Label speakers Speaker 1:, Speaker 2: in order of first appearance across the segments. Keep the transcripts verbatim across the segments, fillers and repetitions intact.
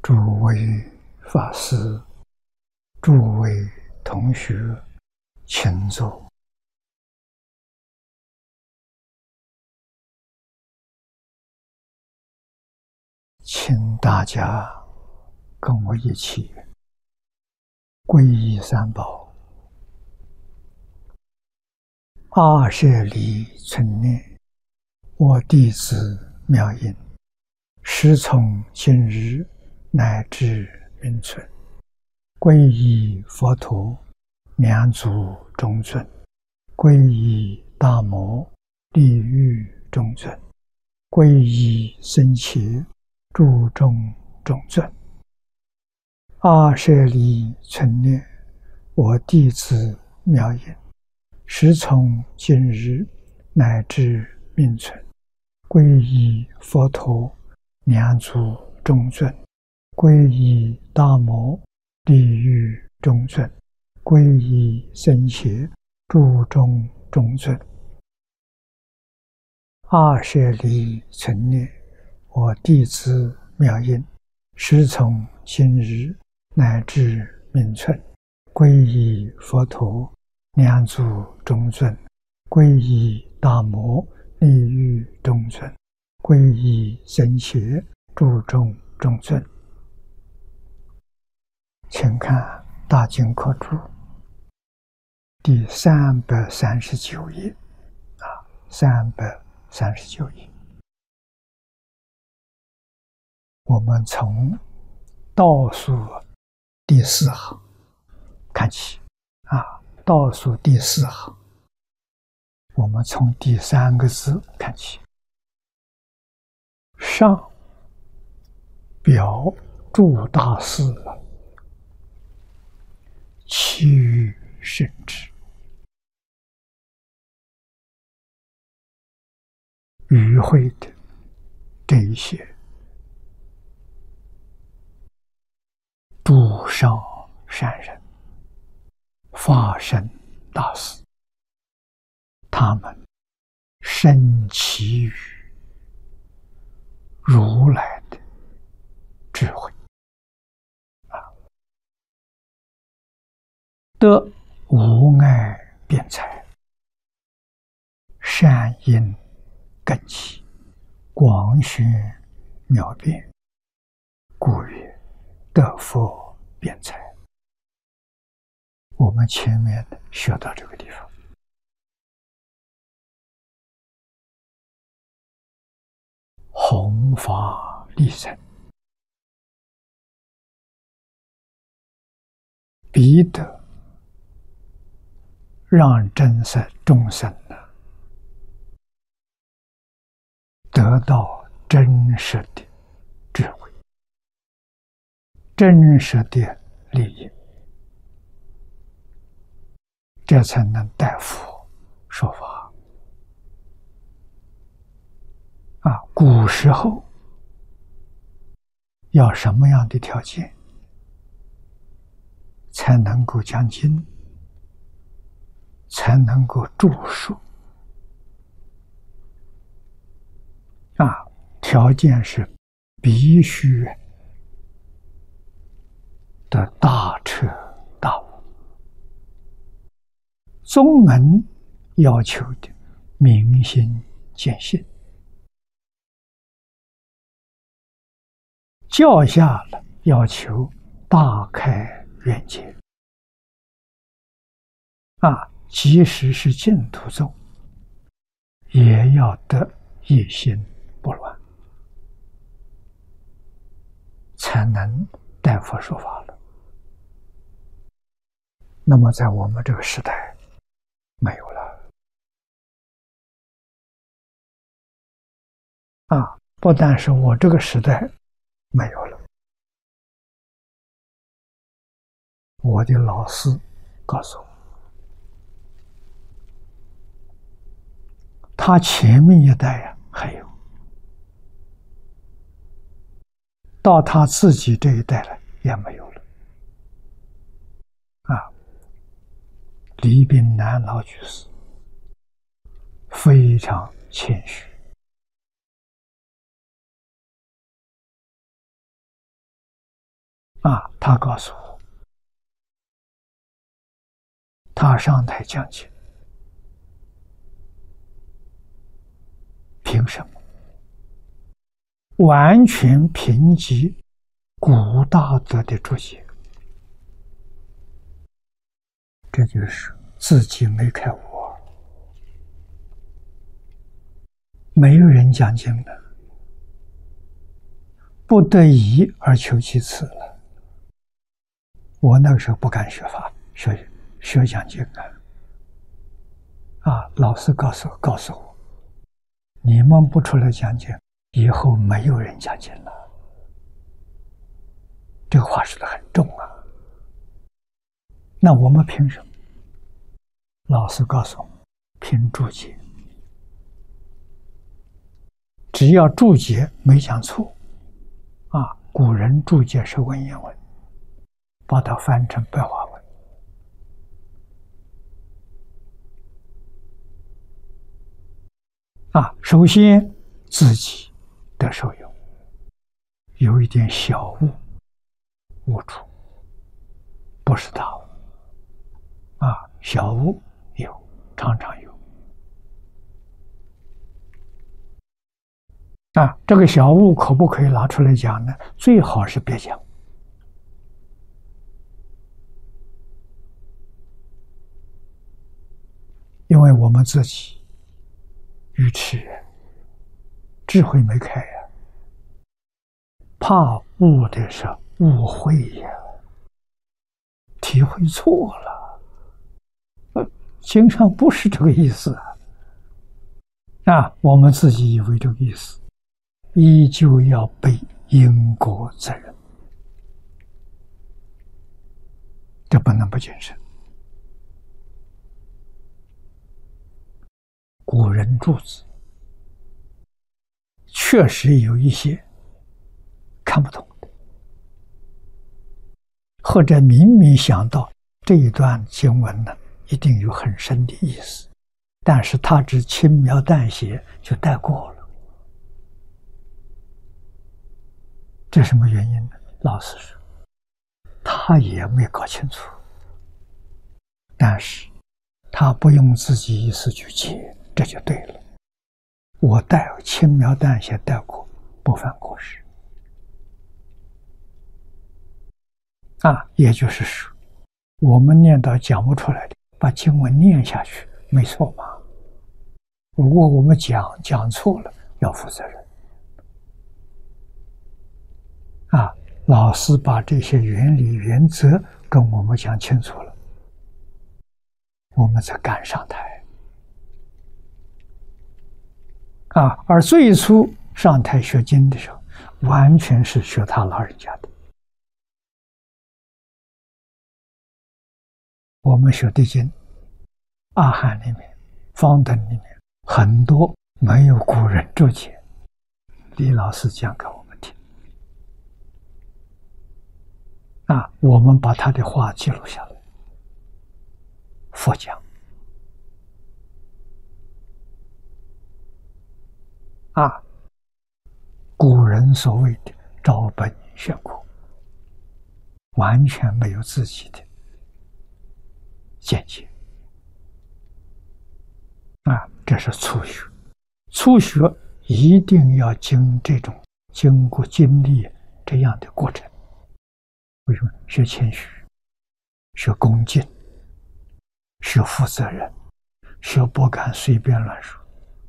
Speaker 1: 诸位法师、诸位同学，请坐。请大家跟我一起皈依三宝。阿舍离存念，我弟子妙音，时从今日乃至明存，皈依佛陀，两足中尊；皈依大摩，地狱中尊；皈依僧伽，诸众中尊。阿舍离存念，我弟子妙音，时从今日乃至明存，皈依佛陀，两足中尊；皈依大摩，地狱中尊；皈依僧伽，诸众中尊。阿舍离存念，我弟子妙音，时从今日乃至明存，皈依佛陀，两足中尊；皈依大摩，地狱中尊；皈依僧伽，诸众中尊。请看《大经科注》第三百三十九页啊，三百三十九页。我们从倒数第四行看起啊，倒数第四行，我们从第三个字看起。上表诸大士，其余甚之。与会的这一些诸上善人、法身大士，他们深其于如来的智慧啊，得无碍辩才，善因根基，广宣妙辩，故曰得佛辩才。我们前面学到这个地方，弘法利生，必得让真实众生呢得到真实的智慧，真实的利益，这才能代佛说法啊！古时候要什么样的条件才能够讲经，才能够著述啊？条件是必须的大彻大悟，宗门要求的明心见性，教下了要求大开眼界啊！即使是净土宗，也要得一心不乱，才能代佛说法了。那么在我们这个时代没有了啊！不但是我这个时代没有了，我的老师告诉我，他前面一代呀还有，到他自己这一代了也没有了啊！李炳南老居士非常谦虚， 啊，他告诉我，他上台讲经，凭什么？完全凭借古大德的注解，这就是自己没开悟，没有人讲经的，不得已而求其次了。我那个时候不敢学法，学学讲经啊，啊，老师告诉我告诉我，你们不出来讲经，以后没有人讲经了。这个话说得很重啊。那我们凭什么？老师告诉我们，凭注解。只要注解没讲错，啊，古人注解是文言文，把它翻成白话文。啊，首先自己得受用，有一点小悟，悟出，不是大悟。啊，小悟有，常常有。啊，这个小悟可不可以拿出来讲呢？最好是别讲。因为我们自己愚痴，智慧没开呀，怕悟的是误会呀，体会错了，呃，经上不是这个意思啊。啊，我们自己以为这个意思，依旧要背因果责任，这不能不谨慎。古人注子确实有一些看不懂的，或者明明想到这一段经文呢，一定有很深的意思，但是他只轻描淡写就带过了。这什么原因呢？老实说，他也没搞清楚，但是他不用自己意思去解，这就对了。我带轻描淡写带过，不犯过失。啊，也就是说，我们念到讲不出来的，把经文念下去，没错嘛。如果我们讲讲错了，要负责任。啊，老师把这些原理原则跟我们讲清楚了，我们才敢上台。啊，而最初上台学经的时候，完全是学他老人家的。我们学的经，阿含里面、方等里面很多没有古人注解，李老师讲给我们听。啊，我们把他的话记录下来，佛讲。啊，古人所谓的照本宣科，完全没有自己的见解。啊，这是初学。初学一定要经这种经过经历这样的过程。为什么？学谦虚，学恭敬，学负责任，学不敢随便乱说。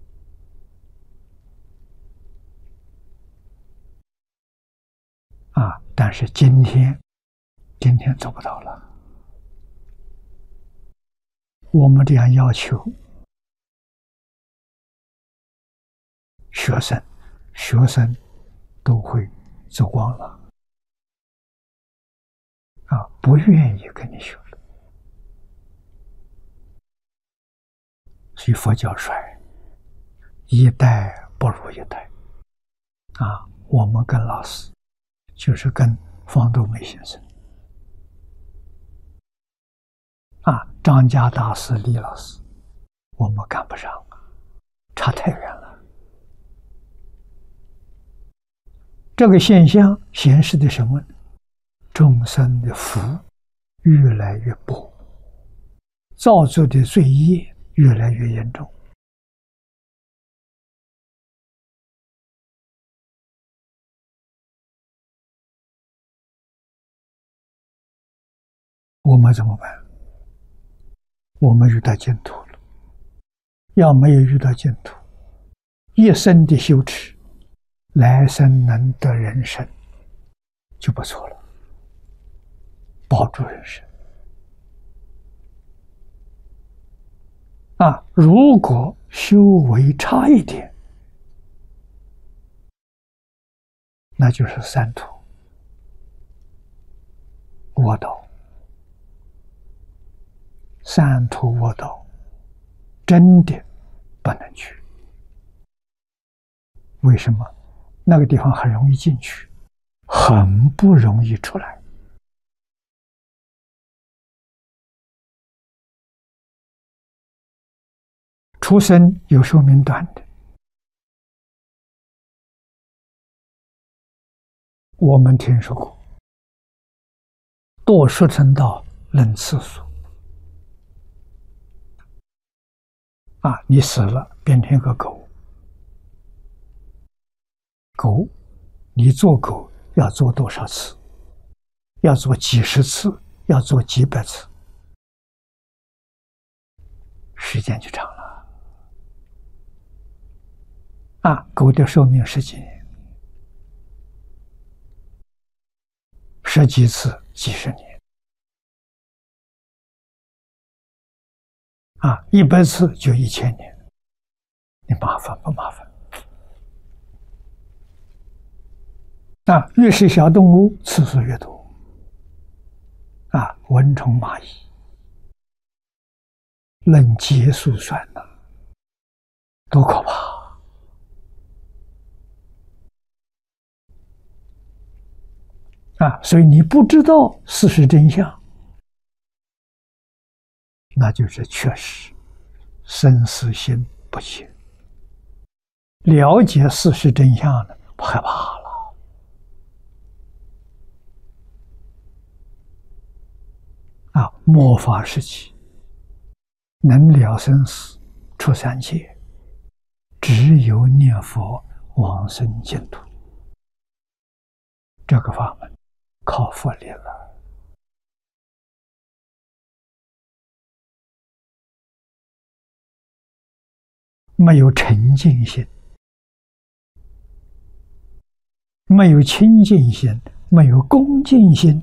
Speaker 1: 啊！但是今天，今天做不到了。我们这样要求学生，学生都会走光了。啊，不愿意跟你学了。所以佛教衰，一代不如一代。啊，我们跟老师。就是跟方东梅先生啊，张家大师、李老师，我们赶不上啊，差太远了。这个现象显示的什么？ 众生的福越来越薄，造作的罪业越来越严重。我们怎么办？我们遇到净土了，要没有遇到净土，一生的修持，来生能得人生就不错了，保住人生。啊，如果修为差一点，那就是三途卧道。三途卧道真的不能去。为什么？那个地方很容易进去，很不容易出来。出生有寿命短的，我们听说过，堕十层道论次数。啊，你死了变成一个狗，狗，你做狗要做多少次？要做几十次，要做几百次，时间就长了。啊，狗的寿命十几年，十几次几十年。啊，一百次就一千年，你麻烦不麻烦？啊，越是小动物次数越多。啊，蚊虫蚂蚁，论劫数算呐，多可怕！啊，所以你不知道事实真相，那就是确实生死心不切。了解事实真相了，不害怕了。啊，末法时期能了生死、出三界，只有念佛往生净土。这个法门靠佛力了。没有沉静心，没有清净心，没有恭敬心，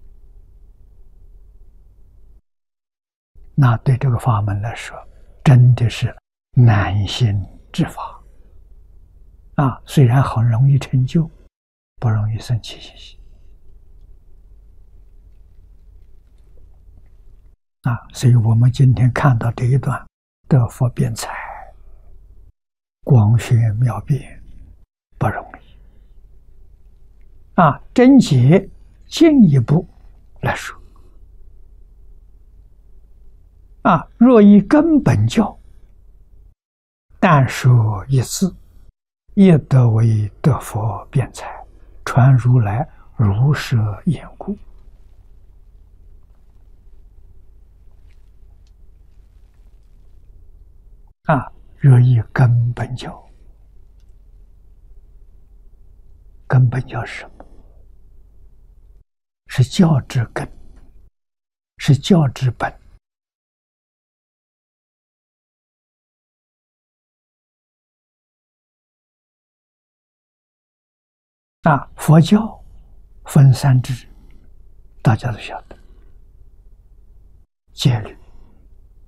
Speaker 1: 那对这个法门来说，真的是难行之法。啊，虽然很容易成就，不容易生起信心。啊，所以我们今天看到这一段得佛辩才，光学妙辩，不容易。啊，真解进一步来说，啊，若以根本教，但说一字，亦得为得佛辩才，传如来如是言故。啊，若以根本教，根本教是什么？是教之根，是教之本。啊，佛教分三支，大家都晓得：戒律、